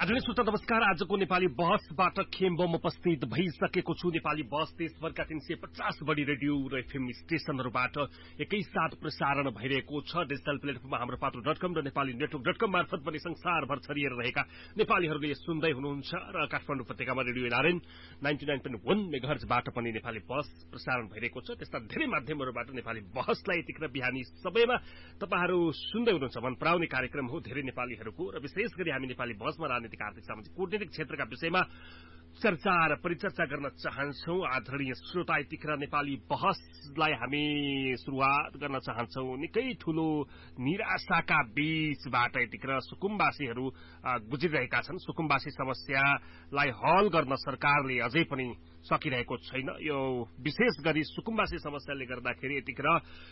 आदरणीय श्रोता नमस्कार। आजको नेपाली बहसबाट खेम्बम उपस्थित भइसकेको छु। नेपाली बहस देशभरका 350 बढी रेडियो र एफएम स्टेशनहरूबाट एकैसाथ प्रसारण भइरहेको छ। डिजिटल प्लेटफर्ममा हाम्रो पात्रो.com र नेपाली नेटवर्क.com मार्फत पनि संसारभर छरिएर रहेका नेपालीहरूले सुन्दै हुनुहुन्छ र काठमाडौँ उपत्यकामा रेडियो एनआरएन 99.1 मेगाहर्जबाट पनि नेपाली बहस प्रसारण भइरहेको छ। त्यस्ता धेरै माध्यमहरूबाट नेपाली बहसलाई यतिखेर बिहानी सबैमा तपाईहरु सुन्दै हुनुहुन्छ। मन पराउने कार्यक्रम हो धेरै नेपालीहरूको र विशेष गरी हामी नेपाली बहसमा राजनीतिक आर्थिक सामाजिक कूटनीतिक क्षेत्रका विषयमा चर्चा र परिचर्चा गर्न चाहन्छौं। आदरणीय श्रोता, यतिखेर नेपाली बहसलाई हामी सुरुवात गर्न चाहन्छौं। निकै ठूलो निराशाका बीचबाट यतिखेर सुकुम्बासीहरू गुज्रिरहेका छन्। सुकुम्बासी समस्यालाई हल गर्न सरकारले अझै पनि सकिरहेको छैन। यो विशेष गरी सुकुम्बासी समस्याले गर्दाखेरि यतिखेर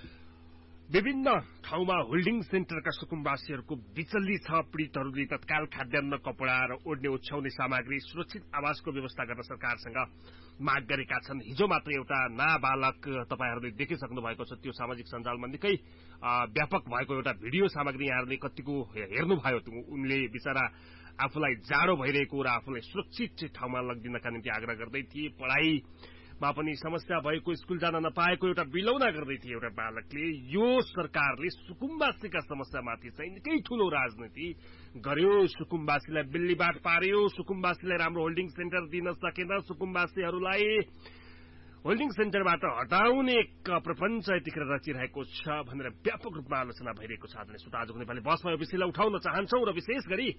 विभिन्न ठाउँमा होल्डिङ सेन्टरका सुकुम्बासीहरूको बिचल्ली छ। पीडितहरूले तत्काल खाद्यान्न, कपडा र ओड्ने ओछ्याउने सामग्री, सुरक्षित आवासको व्यवस्था गर्न सरकारसँग माग गरेका छन्। हिजो मात्र एउटा नाबालक तपाईहरुले देखिसक्नु भएको छ। त्यो सामाजिक सञ्जालमा निकै व्यापक भएको एउटा भिडियो सामग्री यहाँहरूले कतिको हेर्नुभयो। उनले बिचरा आफूलाई जाडो भइरहेको र आफूलाई सुरक्षित ठाउँमा लगिदिनका निम्ति आग्रह गर्दै थिए। पढाइमा पनि समस्या भएको, स्कुल जान नपाएको एउटा बिलौना गर्दै थिए एउटा बालकले। यो सरकारले सुकुम्बासीका समस्यामाथि चाहिँ निकै ठूलो राजनीति गर्यो। सुकुम्बासीलाई बिल्लीबाट पार्यो। सुकुम्बासीलाई राम्रो होल्डिङ सेन्टर दिन सकेन। सुकुम्बासीहरूलाई होल्डिङ सेन्टरबाट हटाउने प्रपञ्च यतिखेर रचिरहेको छ भनेर व्यापक रूपमा आलोचना भइरहेको छ। आदरणीय श्रोता, आजको नेपाली बहसमा यो विषयलाई उठाउन चाहन्छौं र विशेष गरी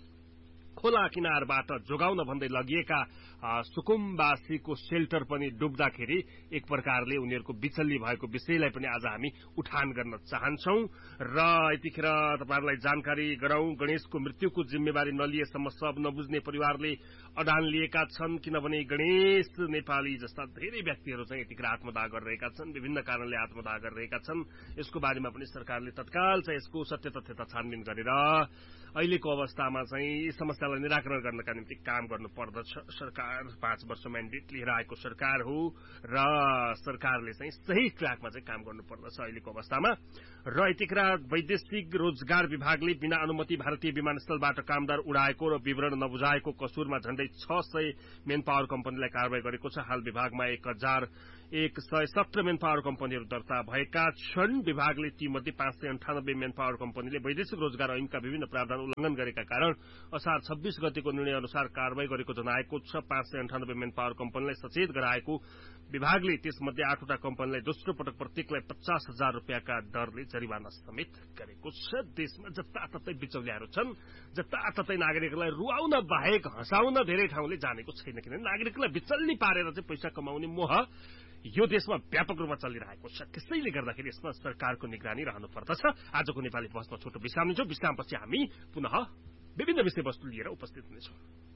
खोला किनारबाट जोगाउन भन्दै लगिएका सुकुम्बासीको शेल्टर पनि डुब्दाखेरि एक प्रकारले उनीहरूको बिचल्ली भएको विषयलाई पनि आज हामी उठान गर्न चाहन्छौं र यतिखेर तपाईहरुलाई जानकारी गराउँ। गणेशको मृत्युको जिम्मेवारी नलिएसम्म सब नबुझ्ने परिवारले अडान लिएका छन्। किनभने गणेश नेपाली जस्ता धेरै व्यक्तिहरू चाहिँ यतिखेर आत्मदाह गरिरहेका छन्। विभिन्न कारणले आत्मदाह गरिरहेका छन्। यसको बारेमा पनि सरकारले तत्काल चाहिँ यसको सत्य तथ्यता छानबिन गरेर अहिलेको अवस्थामा चाहिँ समस्यालाई निराकरण गर्नका निम्ति काम गर्नुपर्दछ। सरकार 5 वर्ष म्यान्डेट लिएर आएको सरकार हो र सरकारले चाहिँ सही ट्र्याकमा चाहिँ काम गर्नुपर्दछ अहिलेको अवस्थामा। र यतिखेर वैदेशिक रोजगार विभागले बिना अनुमति भारतीय विमानस्थलबाट कामदार उडाएको र विवरण नबुझाएको कसुरमा झण्डै 600 मेन पावर कम्पनीलाई कारबाही गरेको छ। हाल विभागमा 1117 मेन पावर कम्पनीहरू दर्ता भएका छन्। विभागले तीमध्ये 598 मेन पावर कम्पनीले वैदेशिक रोजगार ऐनका विभिन्न प्रावधान उल्लंघन गरेका कारण असार 26 गतेको निर्णय अनुसार कारबाही गरेको जनाएको छ। 598 मेन पावर कम्पनीलाई सचेत गराएको विभागले त्यसमध्ये 8वटा कम्पनीलाई दोस्रो पटक प्रत्येकलाई 50,000 रुपियाँका दरले जरिवाना समेत गरेको छ। देशमा जताततै बिचौलियाहरू छन्। जताततै नागरिकलाई रुवाउन बाहेक हँसाउन धेरै ठाउँले जानेको छैन। किनभने नागरिकलाई बिचल्ली पारेर चाहिँ पैसा कमाउने मोह यो देशमा व्यापक रूपमा चलिरहेको छ। त्यसैले गर्दाखेरि यसमा सरकारको निगरानी रहनुपर्दछ। आजको नेपाली बहसमा छोटो विश्राम लिन्छौं। विश्रामपछि हामी पुनः विभिन्न विषयवस्तु लिएर उपस्थित हुनेछौं।